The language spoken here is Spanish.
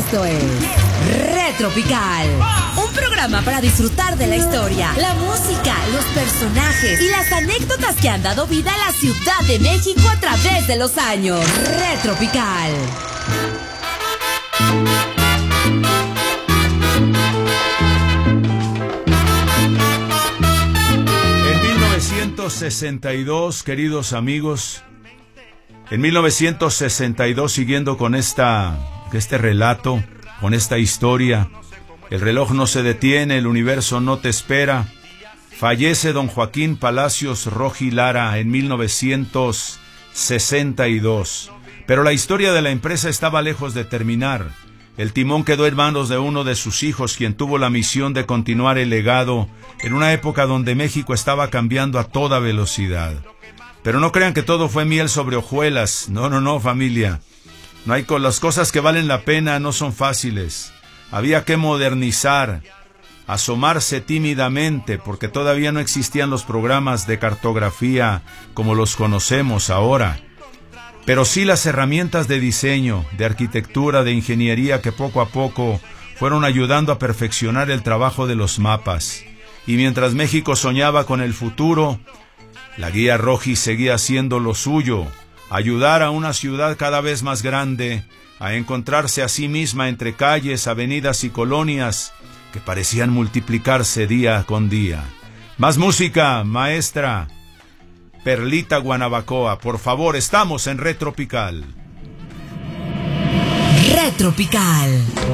Esto es Retropical, un programa para disfrutar de la historia, la música, los personajes y las anécdotas que han dado vida a la Ciudad de México a través de los años. Retropical. En 1962, queridos amigos, en 1962, siguiendo con este relato, con esta historia, el reloj no se detiene, el universo no te espera. Fallece don Joaquín Palacios Roji Lara en 1962. Pero la historia de la empresa estaba lejos de terminar. El timón quedó en manos de uno de sus hijos, quien tuvo la misión de continuar el legado en una época donde México estaba cambiando a toda velocidad. Pero no crean que todo fue miel sobre hojuelas. No, familia. Las cosas que valen la pena no son fáciles. Había que modernizar, asomarse tímidamente, porque todavía no existían los programas de cartografía como los conocemos ahora. Pero sí las herramientas de diseño, de arquitectura, de ingeniería que poco a poco fueron ayudando a perfeccionar el trabajo de los mapas. Y mientras México soñaba con el futuro, la guía Roji seguía haciendo lo suyo, ayudar a una ciudad cada vez más grande a encontrarse a sí misma entre calles, avenidas y colonias que parecían multiplicarse día con día. Más música, maestra. Perlita Guanabacoa, por favor, estamos en Retropical. Retropical.